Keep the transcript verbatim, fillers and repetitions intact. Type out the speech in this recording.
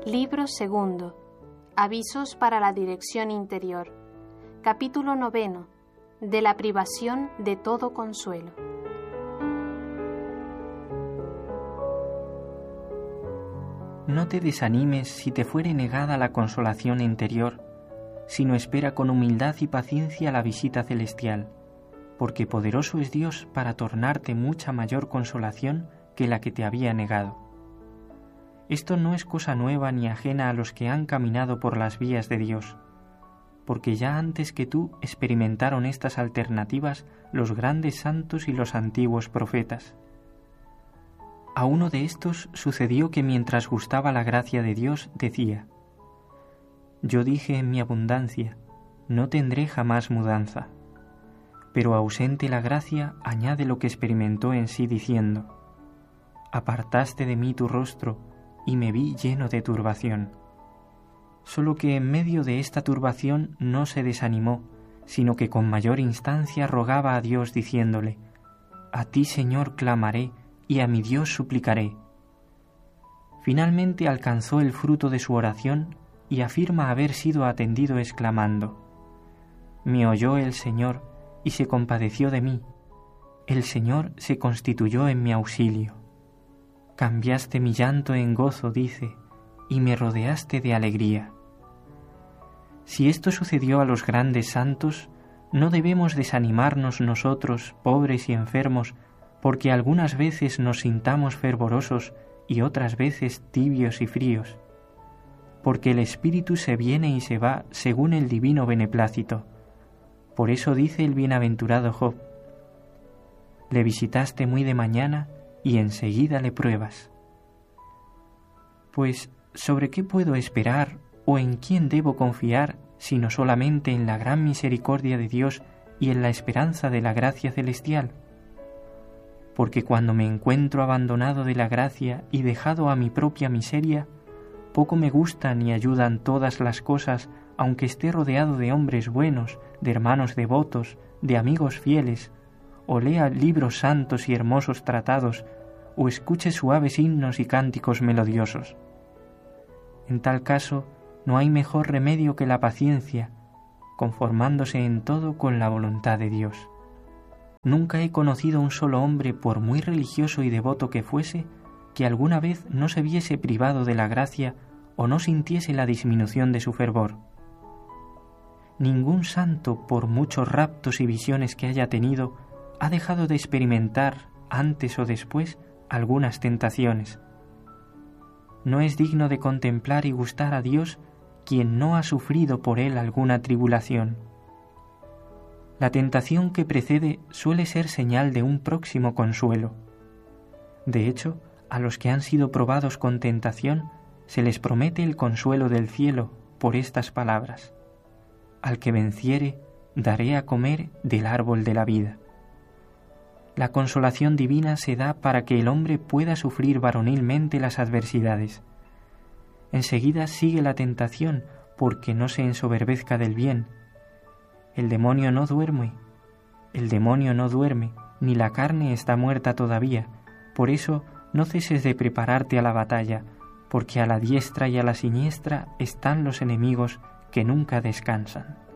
Libro segundo. Avisos para la dirección interior. Capítulo noveno. De la privación de todo consuelo. No te desanimes si te fuere negada la consolación interior, sino espera con humildad y paciencia la visita celestial, porque poderoso es Dios para tornarte mucha mayor consolación que la que te había negado. Esto no es cosa nueva ni ajena a los que han caminado por las vías de Dios, porque ya antes que tú experimentaron estas alternativas los grandes santos y los antiguos profetas. A uno de estos sucedió que mientras gustaba la gracia de Dios decía: «Yo dije en mi abundancia, no tendré jamás mudanza». Pero ausente la gracia añade lo que experimentó en sí diciendo: «Apartaste de mí tu rostro, y me vi lleno de turbación». Solo que en medio de esta turbación no se desanimó, sino que con mayor instancia rogaba a Dios diciéndole: «A ti, Señor, clamaré, y a mi Dios suplicaré». Finalmente alcanzó el fruto de su oración y afirma haber sido atendido exclamando: «Me oyó el Señor y se compadeció de mí. El Señor se constituyó en mi auxilio. Cambiaste mi llanto en gozo», dice, «y me rodeaste de alegría». Si esto sucedió a los grandes santos, no debemos desanimarnos nosotros, pobres y enfermos, porque algunas veces nos sintamos fervorosos y otras veces tibios y fríos, porque el Espíritu se viene y se va según el divino beneplácito. Por eso dice el bienaventurado Job: «Le visitaste muy de mañana y enseguida le pruebas». Pues, ¿sobre qué puedo esperar o en quién debo confiar, sino solamente en la gran misericordia de Dios y en la esperanza de la gracia celestial? Porque cuando me encuentro abandonado de la gracia y dejado a mi propia miseria, poco me gustan ni ayudan todas las cosas, aunque esté rodeado de hombres buenos, de hermanos devotos, de amigos fieles, o lea libros santos y hermosos tratados, o escuche suaves himnos y cánticos melodiosos. En tal caso, no hay mejor remedio que la paciencia, conformándose en todo con la voluntad de Dios. Nunca he conocido un solo hombre, por muy religioso y devoto que fuese, que alguna vez no se viese privado de la gracia o no sintiese la disminución de su fervor. Ningún santo, por muchos raptos y visiones que haya tenido, ha dejado de experimentar, antes o después, algunas tentaciones. No es digno de contemplar y gustar a Dios quien no ha sufrido por él alguna tribulación. La tentación que precede suele ser señal de un próximo consuelo. De hecho, a los que han sido probados con tentación, se les promete el consuelo del cielo por estas palabras: «Al que venciere, daré a comer del árbol de la vida». La consolación divina se da para que el hombre pueda sufrir varonilmente las adversidades. Enseguida sigue la tentación, porque no se ensoberbezca del bien. El demonio no duerme, el demonio no duerme, ni la carne está muerta todavía. Por eso no ceses de prepararte a la batalla, porque a la diestra y a la siniestra están los enemigos que nunca descansan.